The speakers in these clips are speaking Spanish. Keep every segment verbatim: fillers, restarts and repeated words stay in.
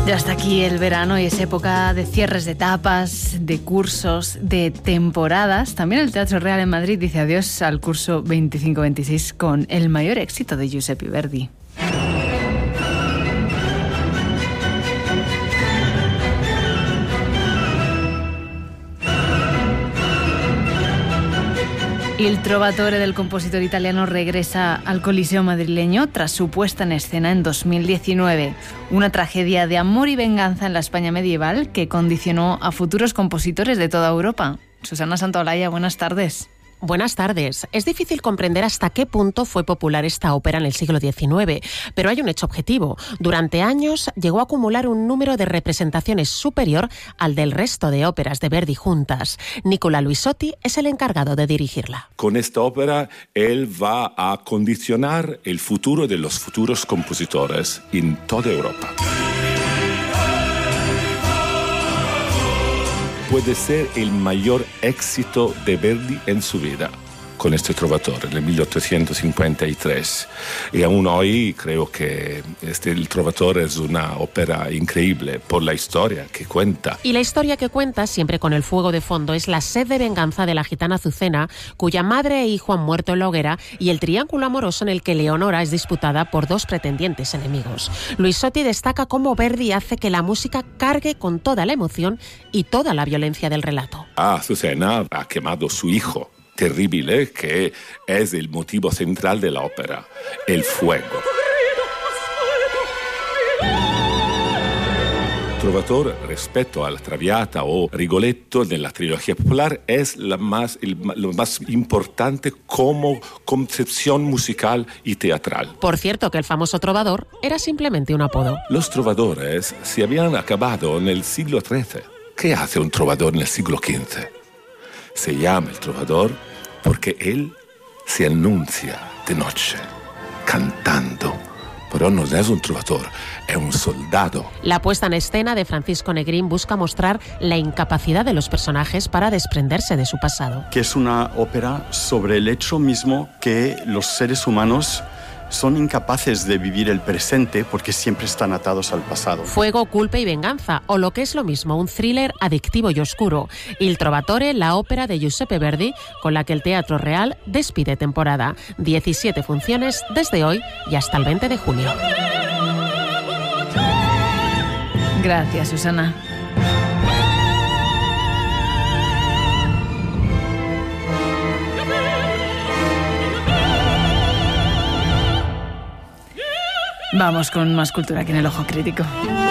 Ya está aquí el verano y es época de cierres de etapas, de cursos, de temporadas. También el Teatro Real en Madrid dice adiós al curso veinticinco veintiséis con el mayor éxito de Giuseppe Verdi. Il Trovatore del compositor italiano regresa al Coliseo madrileño tras su puesta en escena en dos mil diecinueve. Una tragedia de amor y venganza en la España medieval que condicionó a futuros compositores de toda Europa. Susana Santaolalla, buenas tardes. Buenas tardes. Es difícil comprender hasta qué punto fue popular esta ópera en el siglo diecinueve, pero hay un hecho objetivo. Durante años llegó a acumular un número de representaciones superior al del resto de óperas de Verdi juntas. Nicola Luisotti es el encargado de dirigirla. Con esta ópera, él va a condicionar el futuro de los futuros compositores en toda Europa. Puede ser el mayor éxito de Verdi en su vida, con este Trovatore, en mil ochocientos cincuenta y tres. Y aún hoy creo que este, el Trovatore es una ópera increíble por la historia que cuenta. Y la historia que cuenta, siempre con el fuego de fondo, es la sed de venganza de la gitana Azucena, cuya madre e hijo han muerto en la hoguera, y el triángulo amoroso en el que Leonora es disputada por dos pretendientes enemigos. Luisotti destaca cómo Verdi hace que la música cargue con toda la emoción y toda la violencia del relato. Ah, Azucena ha quemado su hijo. Terrible, que es el motivo central de la ópera, el fuego. Trovatore, respecto a la Traviata o Rigoletto de la trilogía popular, es la más, el, lo más importante como concepción musical y teatral. Por cierto, que el famoso trovador era simplemente un apodo. Los trovadores se habían acabado en el siglo trece. ¿Qué hace un trovador en el siglo quince? Se llama el trovador porque él se anuncia de noche, cantando. Pero no es un trovador, es un soldado. La puesta en escena de Francisco Negrín busca mostrar la incapacidad de los personajes para desprenderse de su pasado. Que es una ópera sobre el hecho mismo que los seres humanos son incapaces de vivir el presente porque siempre están atados al pasado. Fuego, culpa y venganza, o lo que es lo mismo, un thriller adictivo y oscuro. Il Trovatore, la ópera de Giuseppe Verdi, con la que el Teatro Real despide temporada. diecisiete funciones desde hoy y hasta el veinte de junio. Gracias, Susana. Vamos con más cultura aquí en el Ojo Crítico.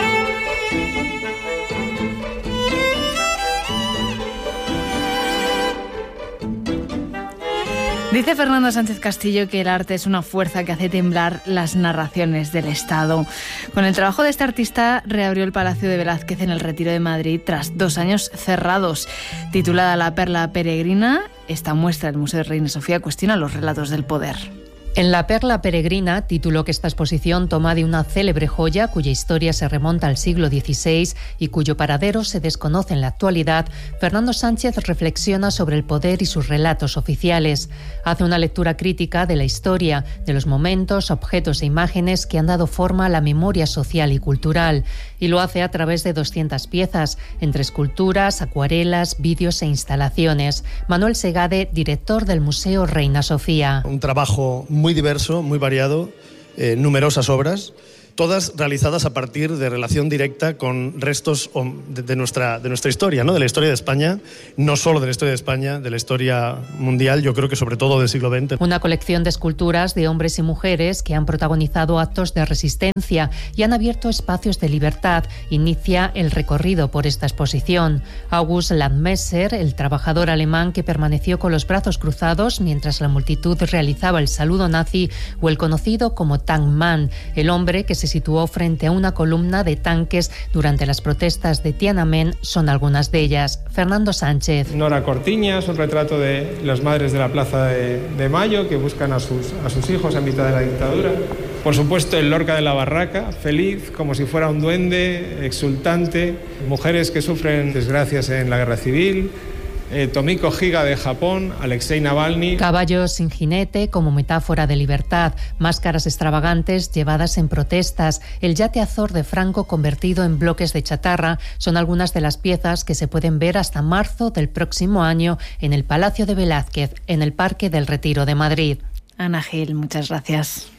Dice Fernando Sánchez Castillo que el arte es una fuerza que hace temblar las narraciones del Estado. Con el trabajo de este artista reabrió el Palacio de Velázquez en el Retiro de Madrid tras dos años cerrados. Titulada La Perla Peregrina, esta muestra del Museo de Reina Sofía cuestiona los relatos del poder. En La Perla Peregrina, título que esta exposición toma de una célebre joya cuya historia se remonta al siglo dieciséis y cuyo paradero se desconoce en la actualidad, Fernando Sánchez reflexiona sobre el poder y sus relatos oficiales. Hace una lectura crítica de la historia, de los momentos, objetos e imágenes que han dado forma a la memoria social y cultural, y lo hace a través de doscientas piezas, entre esculturas, acuarelas, vídeos e instalaciones. Manuel Segade, director del Museo Reina Sofía. Un trabajo muy diverso, muy variado, eh, numerosas obras, todas realizadas a partir de relación directa con restos de, de, nuestra, de nuestra historia, ¿no? De la historia de España, no solo de la historia de España, de la historia mundial, yo creo que sobre todo del siglo veinte. Una colección de esculturas de hombres y mujeres que han protagonizado actos de resistencia y han abierto espacios de libertad. Inicia el recorrido por esta exposición. August Landmesser, el trabajador alemán que permaneció con los brazos cruzados mientras la multitud realizaba el saludo nazi, o el conocido como Tank Man, el hombre que se situó frente a una columna de tanques durante las protestas de Tiananmen, son algunas de ellas. Fernando Sánchez. Nora Cortiñas, un retrato de las madres de la Plaza de, de Mayo que buscan a sus, a sus hijos en mitad de la dictadura. Por supuesto, el Lorca de la Barraca, feliz, como si fuera un duende, exultante. Mujeres que sufren desgracias en la guerra civil. eh, Tomiko Higa de Japón, Alexei Navalny. Caballos sin jinete como metáfora de libertad, máscaras extravagantes llevadas en protestas, el yate Azor de Franco convertido en bloques de chatarra son algunas de las piezas que se pueden ver hasta marzo del próximo año en el Palacio de Velázquez, en el Parque del Retiro de Madrid. Ana Gil, muchas gracias.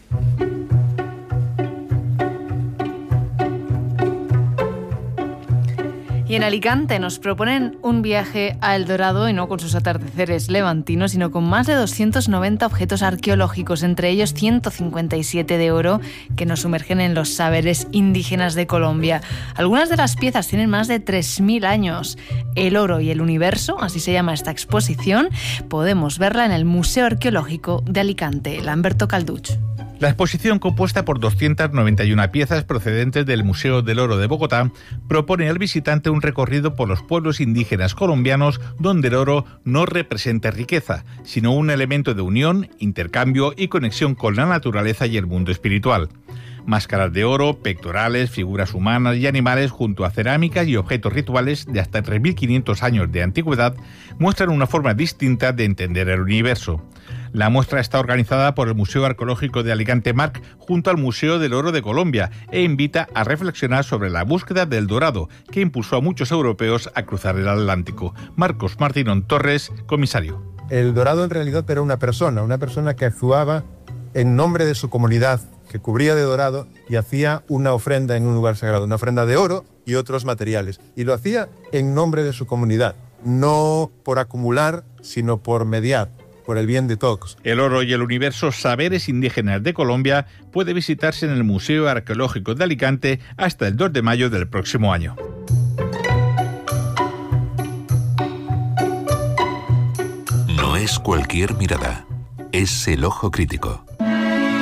Y en Alicante nos proponen un viaje a El Dorado, y no con sus atardeceres levantinos, sino con más de doscientos noventa objetos arqueológicos, entre ellos ciento cincuenta y siete de oro, que nos sumergen en los saberes indígenas de Colombia. Algunas de las piezas tienen más de tres mil años. El oro y el universo, así se llama esta exposición, podemos verla en el Museo Arqueológico de Alicante. Lamberto Calduch. La exposición, compuesta por doscientas noventa y una piezas procedentes del Museo del Oro de Bogotá, propone al visitante un recorrido por los pueblos indígenas colombianos donde el oro no representa riqueza, sino un elemento de unión, intercambio y conexión con la naturaleza y el mundo espiritual. Máscaras de oro, pectorales, figuras humanas y animales junto a cerámicas y objetos rituales de hasta tres mil quinientos años de antigüedad muestran una forma distinta de entender el universo. La muestra está organizada por el Museo Arqueológico de Alicante Marc junto al Museo del Oro de Colombia e invita a reflexionar sobre la búsqueda del dorado que impulsó a muchos europeos a cruzar el Atlántico. Marcos Martínón Torres, comisario. El dorado en realidad era una persona, una persona que actuaba en nombre de su comunidad, que cubría de dorado y hacía una ofrenda en un lugar sagrado, una ofrenda de oro y otros materiales. Y lo hacía en nombre de su comunidad, no por acumular, sino por mediar, por el bien de todos. El oro y el universo, saberes indígenas de Colombia, puede visitarse en el Museo Arqueológico de Alicante hasta el dos de mayo del próximo año. No es cualquier mirada, es el ojo crítico.